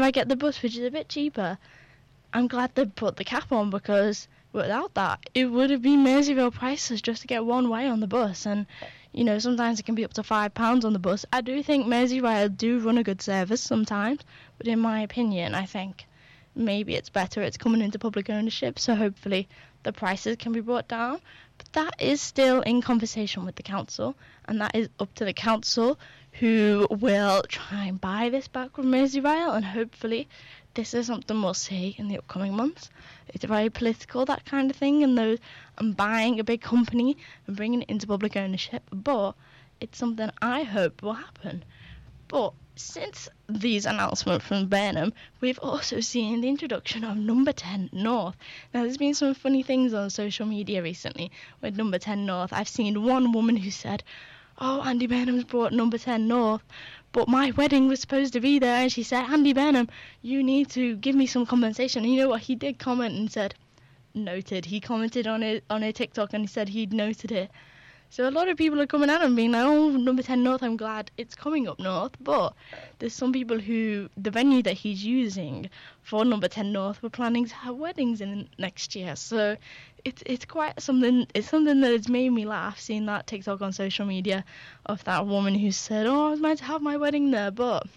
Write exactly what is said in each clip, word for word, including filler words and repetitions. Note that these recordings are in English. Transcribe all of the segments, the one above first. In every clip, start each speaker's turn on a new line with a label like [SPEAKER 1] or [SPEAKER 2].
[SPEAKER 1] I get the bus, which is a bit cheaper. I'm glad they put the cap on, because without that, it would have been Merseyville prices just to get one way on the bus. And, you know, sometimes it can be up to five pounds on the bus. I do think Merseyrail do run a good service sometimes, but in my opinion, I think maybe it's better it's coming into public ownership, so hopefully the prices can be brought down. But that is still in conversation with the council, and that is up to the council, who will try and buy this back from Merseyrail, and hopefully this is something we'll see in the upcoming months. It's very political, that kind of thing, and those and buying a big company and bringing it into public ownership, but it's something I hope will happen. But since these announcements from Burnham, we've also seen the introduction of Number ten North. Now, there's been some funny things on social media recently with Number ten North. I've seen one woman who said, "Oh, Andy Burnham's brought Number ten North, but my wedding was supposed to be there." And she said, "Andy Burnham, you need to give me some compensation." And you know what? He did comment and said, "Noted." He commented on it on a TikTok and he said he'd noted it. So a lot of people are coming at him being like, "Oh, Number ten North, I'm glad it's coming up north." But there's some people who, the venue that he's using for Number ten North, were planning to have weddings in next year. So it's it's quite something, it's something that has made me laugh, seeing that TikTok on social media of that woman who said, "Oh, I was meant to have my wedding there." But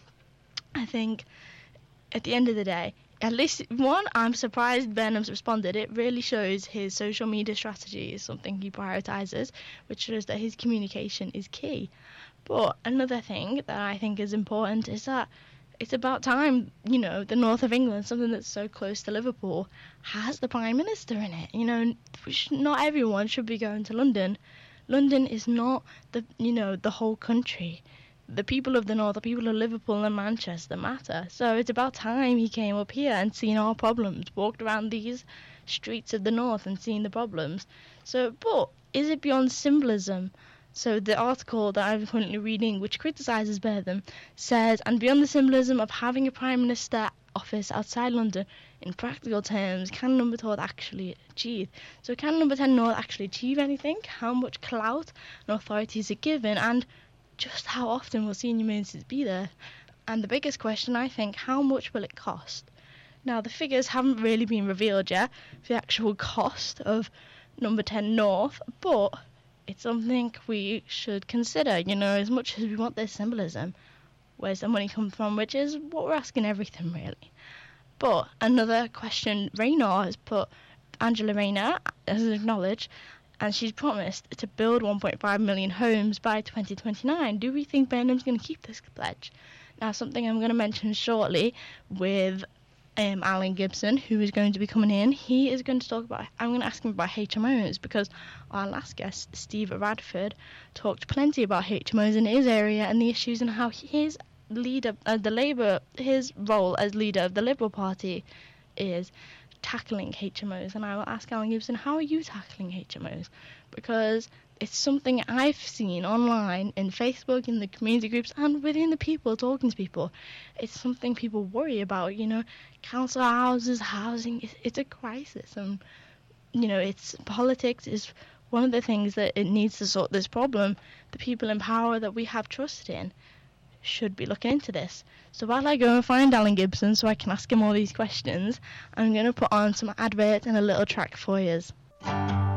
[SPEAKER 1] I think at the end of the day, at least, one, I'm surprised Burnham's responded. It really shows his social media strategy is something he prioritises, which shows that his communication is key. But another thing that I think is important is that it's about time, you know, the north of England, something that's so close to Liverpool, has the Prime Minister in it. You know, not everyone should be going to London. London is not the, you know, the whole country. The people of the north, the people of Liverpool and Manchester matter. So it's about time he came up here and seen our problems, walked around these streets of the north and seen the problems. So, but is it beyond symbolism? So the article that I'm currently reading, which criticises Burnham, says, "And beyond the symbolism of having a Prime Minister office outside London, in practical terms, can Number ten actually achieve?" So can Number ten North actually achieve anything? How much clout and authority is it given? And just how often will senior ministers be there? And the biggest question, I think, how much will it cost? Now, the figures haven't really been revealed yet, the actual cost of Number ten North, but it's something we should consider. You know, as much as we want this symbolism, where's the money come from? Which is what we're asking everything, really. But another question, Rayner has put, Angela Rayner has acknowledged, and she's promised to build one point five million homes by twenty twenty-nine. Do we think Burnham's going to keep this pledge? Now, something I'm going to mention shortly with um, Alan Gibson, who is going to be coming in. He is going to talk about, I'm going to ask him about H M Os, because our last guest, Steve Radford, talked plenty about H M Os in his area and the issues and how his leader, uh, the Labour, his role as leader of the Liberal Party is tackling H M Os. And I will ask Alan Gibson, how are you tackling H M Os? Because it's something I've seen online, in Facebook, in the community groups, and within the people, talking to people. It's something people worry about, you know, council houses, housing, it's, it's a crisis. And, you know, it's politics is one of the things that it needs to sort this problem. The people in power that we have trust in should be looking into this. So while I go and find Alan Gibson so I can ask him all these questions, I'm going to put on some adverts and a little track for you.